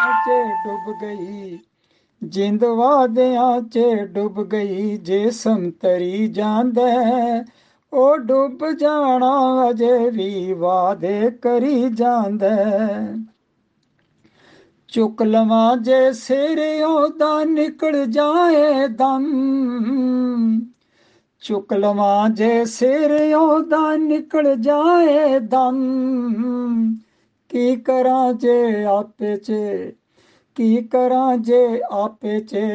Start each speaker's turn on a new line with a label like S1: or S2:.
S1: ਚ ਡੁੱਬ ਗਈ, ਜਿੰਦ ਵਾਦਿਆਂ ਚ ਡੁੱਬ ਗਈ। ਜੇ ਸੰਤਰੀ ਜਾਂਦਾ ਉਹ ਡੁੱਬ ਜਾਣਾ, ਅਜੇ ਵੀ ਵਾਦੇ ਕਰੀ ਜਾਂਦਾ। ਚੁੱਕ ਲਵਾਂ ਜੇ ਸਿਰ ਉਹਦਾ ਨਿਕਲ ਜਾਏ ਦਮ, ਚੁੱਕ ਲਵਾਂ ਜੇ ਸਿਰ ਉਹਦਾ ਨਿਕਲ ਜਾਏ ਦਮ। ਕੀ ਕਰਾਂ ਜੇ ਆਪੇ ਚ, ਕੀ ਕਰਾਂ ਜੇ ਆਪੇ ਚ